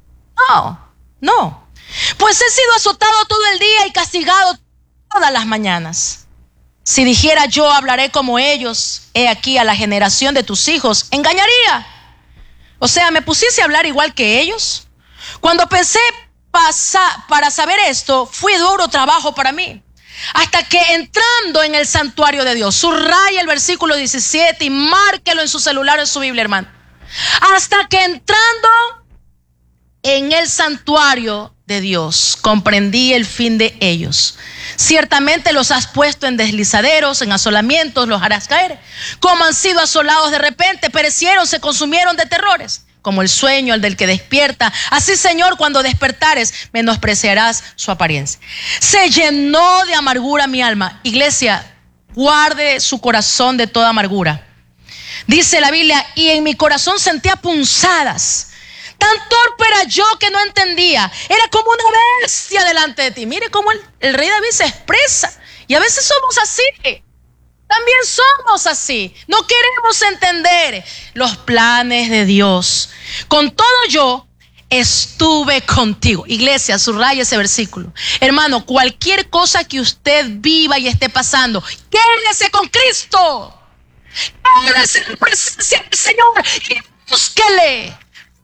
No. Pues he sido azotado todo el día y castigado todas las mañanas. Si dijera yo hablaré como ellos, he aquí a la generación de tus hijos, engañaría. O sea, me pusiese a hablar igual que ellos. Cuando pensé para saber esto, fue duro trabajo para mí. Hasta que entrando en el santuario de Dios, subraya el versículo 17 y márquelo en su celular, en su Biblia, hermano. Hasta que entrando en el santuario de Dios, comprendí el fin de ellos. Ciertamente los has puesto en deslizaderos, en asolamientos, los harás caer. Como han sido asolados de repente, perecieron, se consumieron de terrores. Como el sueño, el del que despierta. Así, Señor, cuando despertares, menospreciarás su apariencia. Se llenó de amargura mi alma. Iglesia, guarde su corazón de toda amargura. Dice la Biblia, y en mi corazón sentía punzadas. Tan torpe era yo que no entendía. Era como una bestia delante de ti. Mire cómo el rey David se expresa. Y a veces somos así. También somos así. No queremos entender los planes de Dios. Con todo yo estuve contigo. Iglesia, subraya ese versículo. Hermano, cualquier cosa que usted viva y esté pasando, quédese con Cristo. Quédese en la presencia del Señor y búsquele.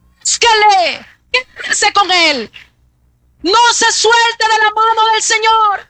Quédese con Él. No se suelte de la mano del Señor.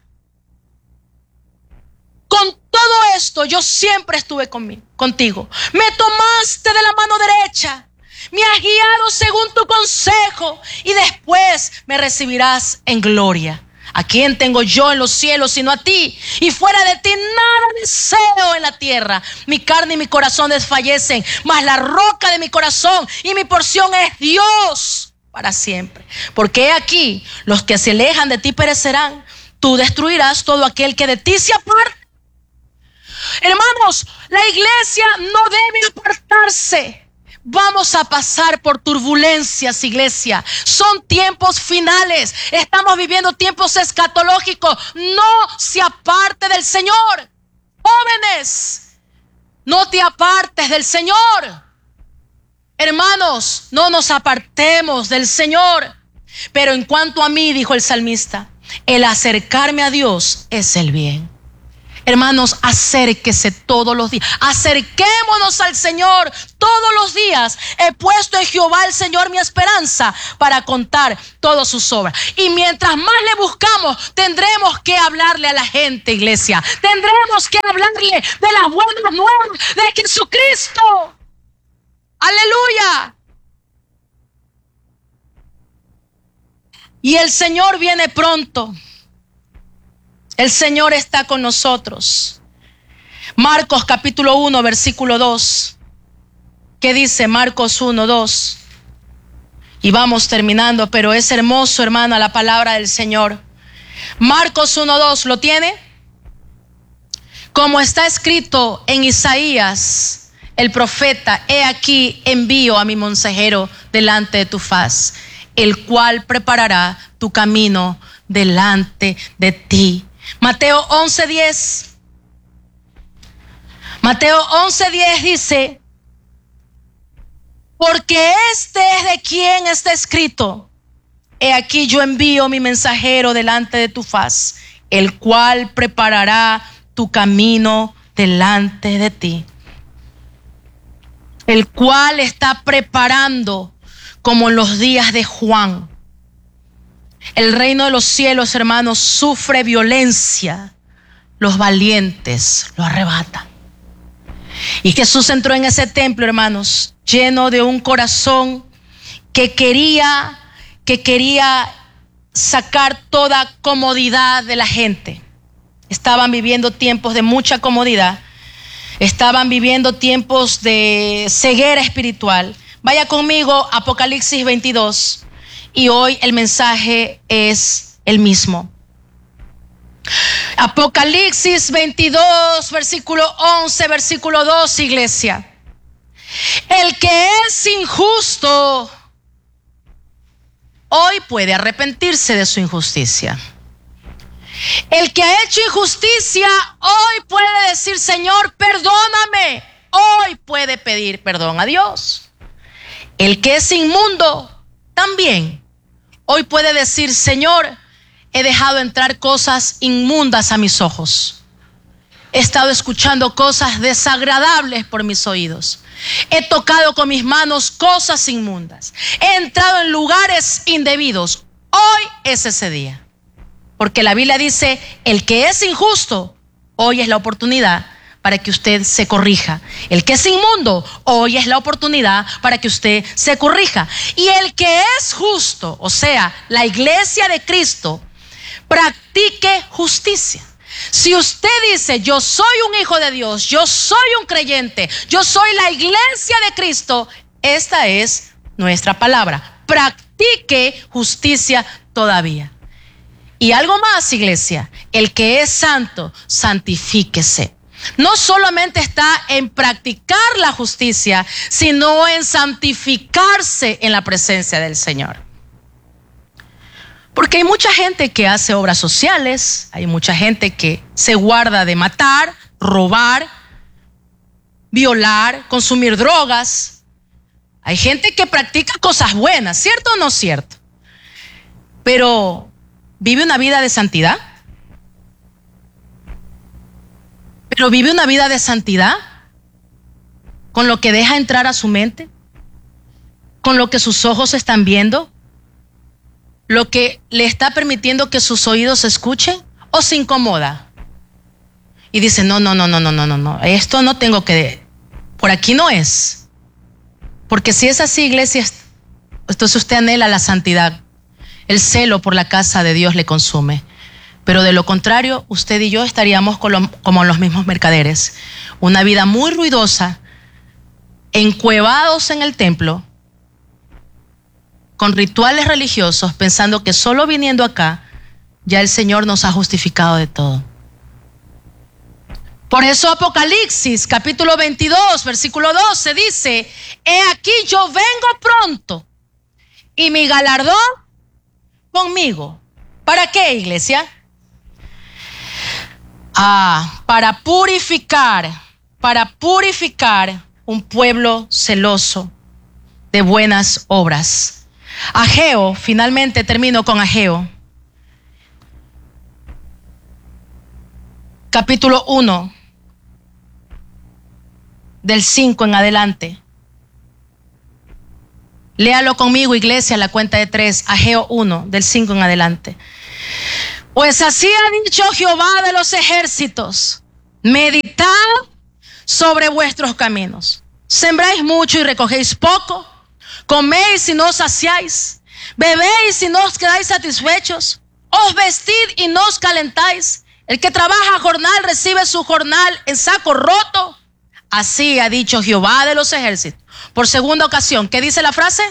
Con todo esto, yo siempre estuve contigo. Me tomaste de la mano derecha. Me has guiado según tu consejo. Y después me recibirás en gloria. ¿A quién tengo yo en los cielos sino a ti? Y fuera de ti nada deseo en la tierra. Mi carne y mi corazón desfallecen, mas la roca de mi corazón y mi porción es Dios para siempre. Porque he aquí, los que se alejan de ti perecerán. Tú destruirás todo aquel que de ti se aparta. Hermanos, La iglesia no debe apartarse. Vamos a pasar por turbulencias, iglesia. Son tiempos finales. Estamos viviendo tiempos escatológicos. No se aparte del Señor. Jóvenes, no te apartes del Señor. Hermanos, no nos apartemos del Señor. Pero en cuanto a mí, dijo el salmista, el acercarme a Dios es el bien. Hermanos, acérquese todos los días. Acerquémonos al Señor todos los días. He puesto en Jehová el Señor mi esperanza para contar todas sus obras. Y mientras más le buscamos, tendremos que hablarle a la gente, iglesia. Tendremos que hablarle de las buenas nuevas de Jesucristo. Aleluya. Y el Señor viene pronto. El Señor está con nosotros. Marcos capítulo 1, versículo 2. ¿Qué dice Marcos 1, 2? Y vamos terminando, pero es hermoso, hermana, la palabra del Señor. Marcos 1, 2, ¿lo tiene? Como está escrito en Isaías, el profeta, he aquí envío a mi mensajero delante de tu faz, el cual preparará tu camino delante de ti. Mateo 11:10. Mateo 11:10 dice, porque este es de quien está escrito, he aquí yo envío mi mensajero delante de tu faz, el cual preparará tu camino delante de ti. El cual está preparando como en los días de Juan. El reino de los cielos, hermanos, sufre violencia. Los valientes lo arrebatan. Y Jesús entró en ese templo, hermanos, lleno de un corazón que quería sacar toda comodidad de la gente. Estaban viviendo tiempos de mucha comodidad. Estaban viviendo tiempos de ceguera espiritual. Vaya conmigo, Apocalipsis 22. Y hoy el mensaje es el mismo. Apocalipsis 22, versículo 11, versículo 2, iglesia. El que es injusto hoy puede arrepentirse de su injusticia. El que ha hecho injusticia hoy puede decir, Señor, perdóname. Hoy puede pedir perdón a Dios. El que es inmundo también hoy puede decir, Señor, he dejado entrar cosas inmundas a mis ojos. He estado escuchando cosas desagradables por mis oídos. He tocado con mis manos cosas inmundas. He entrado en lugares indebidos. Hoy es ese día. Porque la Biblia dice, el que es injusto, hoy es la oportunidad para que usted se corrija. El que es inmundo, hoy es la oportunidad para que usted se corrija. Y el que es justo, o sea, la iglesia de Cristo, practique justicia. Si usted dice, yo soy un hijo de Dios, yo soy un creyente, yo soy la iglesia de Cristo, esta es nuestra palabra. Practique justicia todavía. Y algo más, iglesia, el que es santo, santifíquese. No solamente está en practicar la justicia, sino en santificarse en la presencia del Señor. Porque hay mucha gente que hace obras sociales, hay mucha gente que se guarda de matar, robar, violar, consumir drogas. Hay gente que practica cosas buenas, ¿cierto o no cierto? Pero ¿vive una vida de santidad? ¿Pero vive una vida de santidad? ¿Con lo que deja entrar a su mente? ¿Con lo que sus ojos están viendo? ¿Lo que le está permitiendo que sus oídos escuchen? ¿O se incomoda? Y dice, no, esto no tengo que, por aquí no es. Porque si es así, iglesia, entonces usted anhela la santidad. El celo por la casa de Dios le consume. Pero de lo contrario, usted y yo estaríamos como los mismos mercaderes. Una vida muy ruidosa, encuevados en el templo, con rituales religiosos, pensando que solo viniendo acá, ya el Señor nos ha justificado de todo. Por eso Apocalipsis capítulo 22 versículo 12 dice: he aquí yo vengo pronto y mi galardón conmigo. ¿Para qué, iglesia? Para purificar un pueblo celoso de buenas obras. Ageo, finalmente termino con Ageo. Capítulo 1, del 5 en adelante. Léalo conmigo, iglesia, a la cuenta de 3. Ageo 1, del 5 en adelante. Pues así ha dicho Jehová de los ejércitos: meditad sobre vuestros caminos. Sembráis mucho y recogéis poco. Coméis y no os saciáis. Bebéis y no os quedáis satisfechos. Os vestid y no os calentáis. El que trabaja jornal recibe su jornal en saco roto. Así ha dicho Jehová de los ejércitos. Por segunda ocasión, ¿qué dice la frase?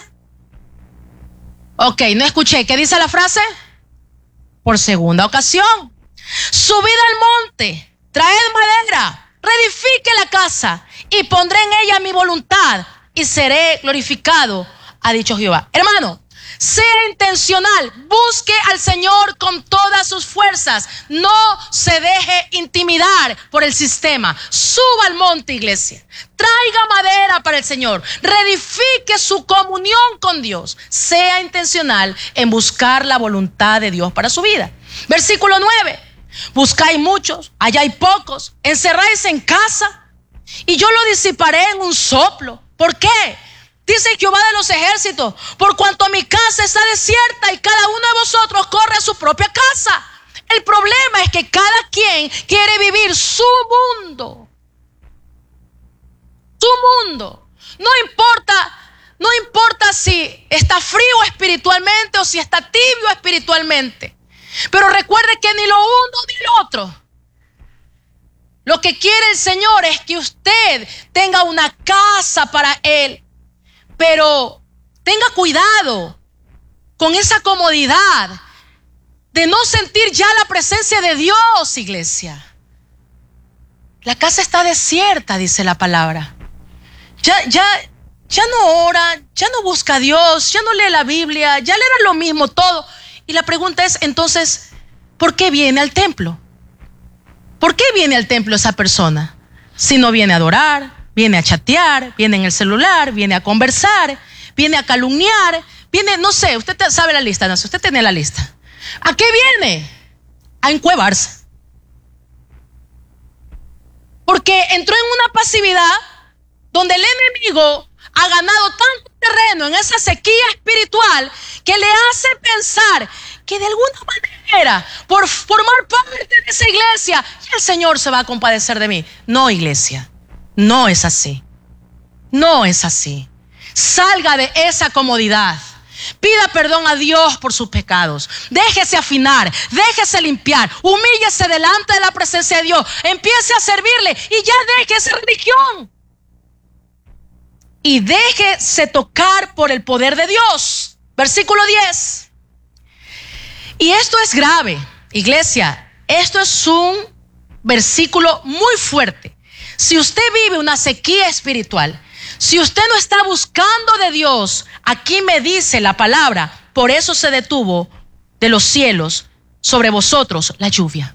Ok, no escuché. ¿Qué dice la frase? Por segunda ocasión. Subid al monte, traed madera, reedifique la casa y pondré en ella mi voluntad y seré glorificado, ha dicho Jehová. Hermano, sea intencional, busque al Señor con todas sus fuerzas, no se deje intimidar por el sistema. Suba al monte, iglesia, traiga madera para el Señor, reedifique su comunión con Dios, sea intencional en buscar la voluntad de Dios para su vida. Versículo 9, buscáis muchos, halláis pocos, encerráis en casa y yo lo disiparé en un soplo. ¿Por qué? Dice Jehová de los ejércitos: por cuanto mi casa está desierta y cada uno de vosotros corre a su propia casa. El problema es que cada quien quiere vivir su mundo. Su mundo. No importa si está frío espiritualmente o si está tibio espiritualmente. Pero recuerde que ni lo uno ni lo otro. Lo que quiere el Señor es que usted tenga una casa para Él. Pero tenga cuidado con esa comodidad de no sentir ya la presencia de Dios, iglesia. La casa está desierta, dice la palabra. Ya no ora, ya no busca a Dios, ya no lee la Biblia, ya le da lo mismo todo. Y la pregunta es, entonces, ¿por qué viene al templo? ¿Por qué viene al templo esa persona? Si no viene a adorar, viene a chatear, viene en el celular, viene a conversar, viene a calumniar, viene, no sé, usted sabe la lista, no sé, usted tiene la lista. ¿A qué viene? A encuevarse. Porque entró en una pasividad donde el enemigo ha ganado tanto terreno en esa sequía espiritual que le hace pensar que de alguna manera, por formar parte de esa iglesia, el Señor se va a compadecer de mí. No, iglesia. No es así. No es así. Salga de esa comodidad. Pida perdón a Dios por sus pecados. Déjese afinar, déjese limpiar, humíllese delante de la presencia de Dios. Empiece a servirle y ya deje esa religión. Y déjese tocar por el poder de Dios. Versículo 10. Y esto es grave, iglesia. Esto es un versículo muy fuerte. Si usted vive una sequía espiritual, si usted no está buscando de Dios, aquí me dice la palabra: por eso se detuvo de los cielos sobre vosotros la lluvia.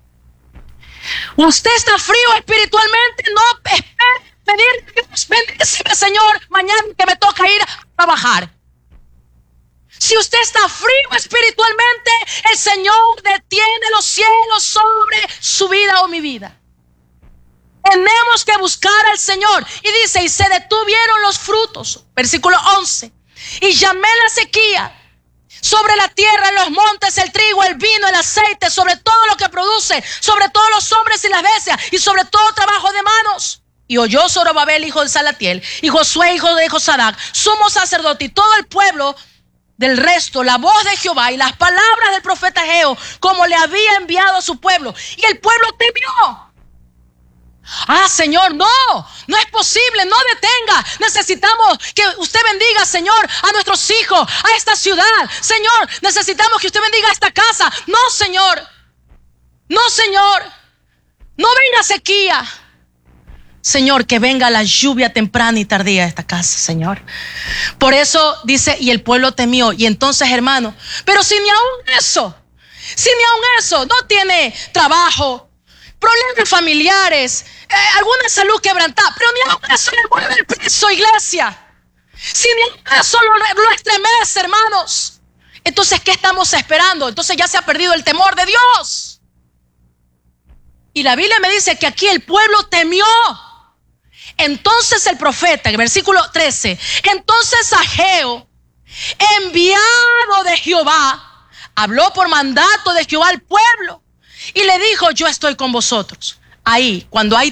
Usted está frío espiritualmente, no espere pedir: Dios, bendíceme, Señor, mañana que me toca ir a trabajar. Si usted está frío espiritualmente, el Señor detiene los cielos sobre su vida o mi vida. Tenemos que buscar al Señor. Y dice: y se detuvieron los frutos. Versículo 11. Y llamé la sequía sobre la tierra, en los montes, el trigo, el vino, el aceite, sobre todo lo que produce, sobre todos los hombres y las bestias, y sobre todo trabajo de manos. Y oyó Zorobabel, hijo de Salatiel, y Josué, hijo de Josadac, sumo sacerdote, y todo el pueblo del resto, la voz de Jehová y las palabras del profeta Ageo, como le había enviado a su pueblo. Y el pueblo temió. Señor, no es posible, no detenga. Necesitamos que usted bendiga, Señor, a nuestros hijos, a esta ciudad. Señor, necesitamos que usted bendiga a esta casa. No, Señor, no venga sequía. Señor, que venga la lluvia temprana y tardía a esta casa, Señor. Por eso dice, y el pueblo temió. Y entonces, hermano, pero si ni aún eso, no tiene trabajo, problemas familiares, alguna salud quebrantada, pero ni aún eso le mueve el piso, iglesia. Si ni aún eso lo estremece, hermanos. Entonces, ¿qué estamos esperando? Entonces ya se ha perdido el temor de Dios. Y la Biblia me dice que aquí el pueblo temió. Entonces el profeta, en el versículo 13, entonces Ageo, enviado de Jehová, habló por mandato de Jehová al pueblo y le dijo, yo estoy con vosotros. Ahí, cuando hay